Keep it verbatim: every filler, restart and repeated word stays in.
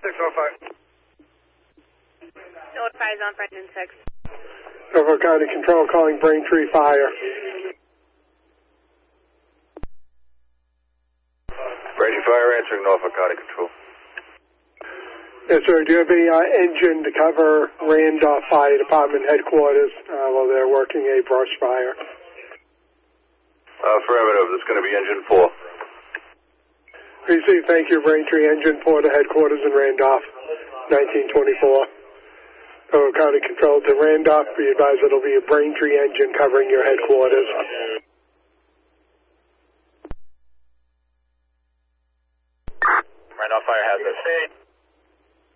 six oh five. Notify is on for engine six. Norfolk County Control calling Braintree Fire. Braintree Fire answering Norfolk County Control. Yes, sir. Do you have a uh, engine to cover Randolph Fire Department headquarters uh, while they're working a brush fire? Uh, affirmative. This is going to be engine four. Receive, thank you, Braintree. Engine four to headquarters in Randolph, nineteen twenty-four. Norfolk County Control to Randolph. Be advised it'll be a Braintree engine covering your headquarters.